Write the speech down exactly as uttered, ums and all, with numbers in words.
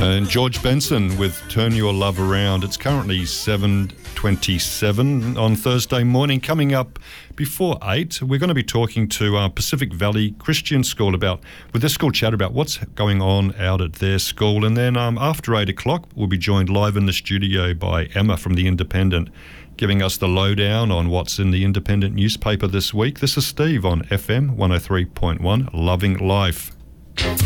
And George Benson with Turn Your Love Around. It's currently seven twenty-seven on Thursday morning. Coming up before eight, we're going to be talking to uh, Pacific Valley Christian School about, with their school chat about what's going on out at their school. And then um, after eight o'clock, we'll be joined live in the studio by Emma from The Independent, giving us the lowdown on what's in the Independent newspaper this week. This is Steve on F M one oh three point one, Loving Life.